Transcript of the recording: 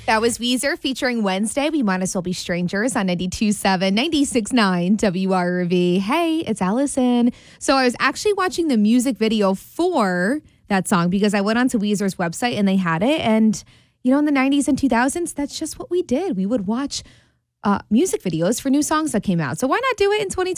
That was Weezer featuring Wednesday. We might as well be strangers on 92.7, 96.9 WRV. Hey, it's Allison. So I was actually watching the music video for that song because I went onto Weezer's website and they had it. And, you know, in the 90s and 2000s, that's just what we did. We would watch music videos for new songs that came out. So why not do it in 2020?